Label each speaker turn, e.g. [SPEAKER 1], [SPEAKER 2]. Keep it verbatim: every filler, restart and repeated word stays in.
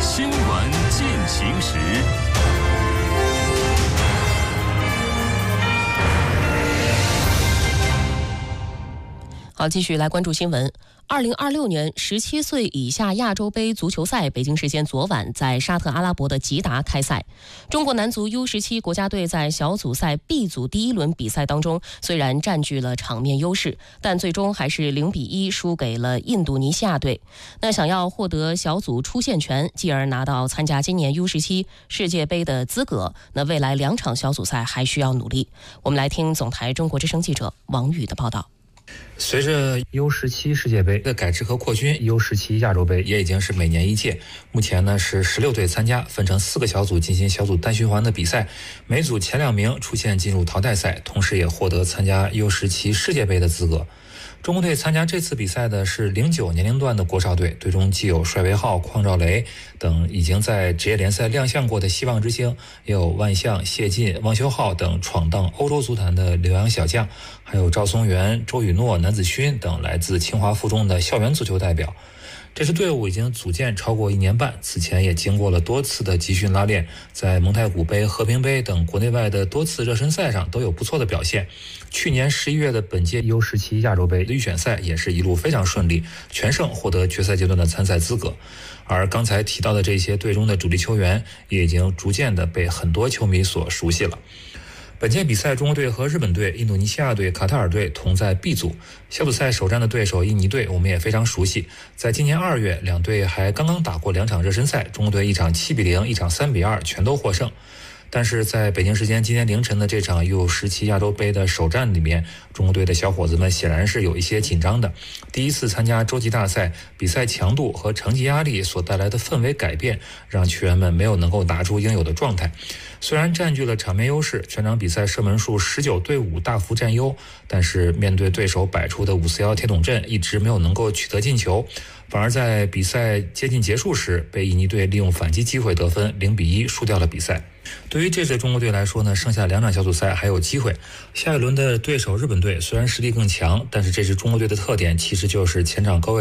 [SPEAKER 1] 新闻进行时。
[SPEAKER 2] 好，继续来关注新闻。二零二六年十七岁以下亚洲杯足球赛，北京时间昨晚在沙特阿拉伯的吉达开赛。中国男足 U 十七 国家队在小组赛 B 组第一轮比赛当中，虽然占据了场面优势，但最终还是零比一输给了印度尼西亚队。那想要获得小组出线权，继而拿到参加今年 U 十七 世界杯的资格，那未来两场小组赛还需要努力。我们来听总台中国之声记者王宇的报道。
[SPEAKER 3] 随着 U 十七 世界杯的改制和扩军， U 十七 亚洲杯也已经是每年一届。目前呢是十六队参加，分成四个小组进行小组单循环的比赛，每组前两名出线进入淘汰赛，同时也获得参加 U 十七 世界杯的资格。中国队参加这次比赛的是零九年龄段的国少队，队中既有帅维浩、邝兆雷等已经在职业联赛亮相过的希望之星，也有万象、谢晋、汪修浩等闯荡欧洲足坛的留洋小将，还有赵松元、周雨诺、南子勋等来自清华附中的校园足球代表。这支队伍已经组建超过一年半，此前也经过了多次的集训拉练，在蒙太古杯、和平杯等国内外的多次热身赛上都有不错的表现。去年十一月的本届 U 十七 亚洲杯预选赛也是一路非常顺利，全胜获得决赛阶段的参赛资格。而刚才提到的这些队中的主力球员也已经逐渐的被很多球迷所熟悉了。本届比赛，中国队和日本队、印度尼西亚队、卡塔尔队同在 B 组。小组赛首战的对手印尼队我们也非常熟悉，在今年二月两队还刚刚打过两场热身赛，中国队一场七比零，一场三比二，全都获胜。但是在北京时间今天凌晨的这场 U 十七 亚洲杯的首战里面，中国队的小伙子们显然是有一些紧张的。第一次参加洲际大赛，比赛强度和成绩压力所带来的氛围改变，让球员们没有能够拿出应有的状态。虽然占据了场面优势，全场比赛射门数十九对五大幅占优，但是面对对手摆出的五四一铁桶阵，一直没有能够取得进球，反而在比赛接近结束时被印尼队利用反击机会得分，零比一输掉了比赛。对于这支中国队来说呢，剩下两场小组赛还有机会。下一轮的对手日本队虽然实力更强，但是这支中国队的特点其实就是前场高位